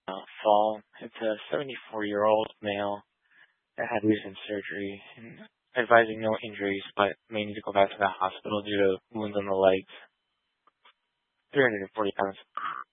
fall. It's a 74-year-old male that had recent surgery and advising no injuries, but may need to go back to the hospital due to wounds on the legs. 340 pounds.